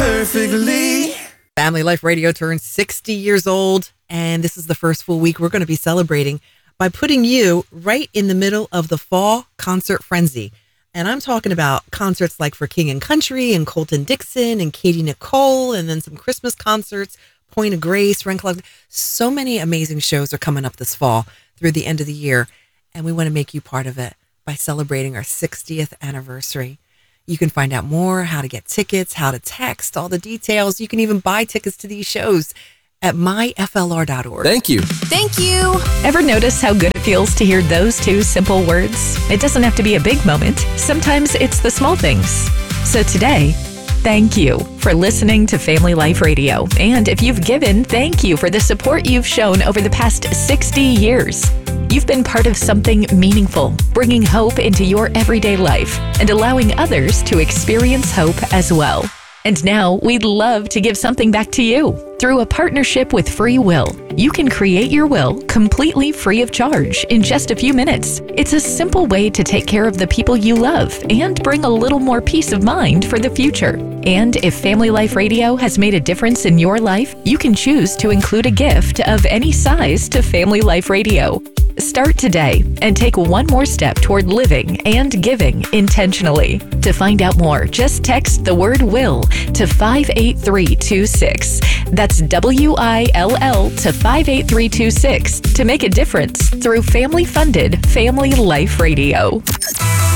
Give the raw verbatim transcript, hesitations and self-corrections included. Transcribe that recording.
perfectly. Family Life Radio turns sixty years old, and this is the first full week we're going to be celebrating by putting you right in the middle of the fall concert frenzy. And I'm talking about concerts like for King and Country and Colton Dixon and Katie Nicole, and then some Christmas concerts, Point of Grace, Rent Club. So many amazing shows are coming up this fall through the end of the year, and we want to make you part of it by celebrating our sixtieth anniversary. You can find out more, how to get tickets, how to text, all the details. You can even buy tickets to these shows at my f l r dot org. Thank you. Thank you. Ever notice how good it feels to hear those two simple words? It doesn't have to be a big moment. Sometimes it's the small things. So today, thank you for listening to Family Life Radio. And if you've given, thank you for the support you've shown over the past sixty years. You've been part of something meaningful, bringing hope into your everyday life and allowing others to experience hope as well. And now we'd love to give something back to you. Through a partnership with Free Will, you can create your will completely free of charge in just a few minutes. It's a simple way to take care of the people you love and bring a little more peace of mind for the future. And if Family Life Radio has made a difference in your life, you can choose to include a gift of any size to Family Life Radio. Start today and take one more step toward living and giving intentionally. To find out more, just text the word WILL to five eight three two six. That's W I L L to five eight three two six to make a difference through family-funded Family Life Radio.